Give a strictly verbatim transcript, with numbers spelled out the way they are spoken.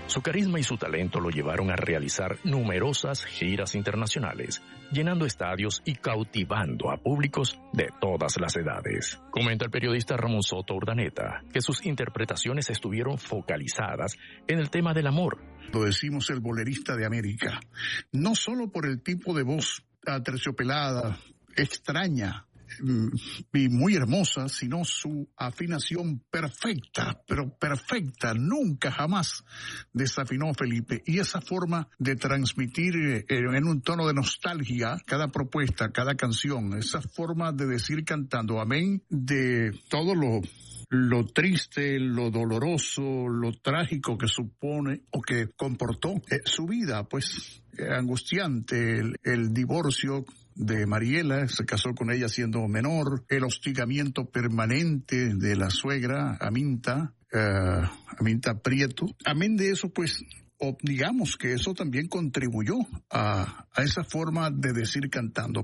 Su carisma y su talento lo llevaron a realizar numerosas giras internacionales, llenando estadios y cautivando a públicos de todas las edades. Comenta el periodista Ramón Soto Urdaneta que sus interpretaciones estuvieron focalizadas en el tema del amor. Lo decimos el bolerista de América, no solo por el tipo de voz aterciopelada, extraña y muy hermosa, sino su afinación perfecta, pero perfecta, nunca jamás desafinó Felipe, y esa forma de transmitir en un tono de nostalgia cada propuesta, cada canción, esa forma de decir cantando amén de todo lo lo triste, lo doloroso, lo trágico que supone o que comportó eh, su vida, pues eh, angustiante, el, el divorcio de Mariela, se casó con ella siendo menor, el hostigamiento permanente de la suegra, Aminta, eh, Aminta Prieto. Amén de eso, pues, o digamos que eso también contribuyó a, a esa forma de decir cantando.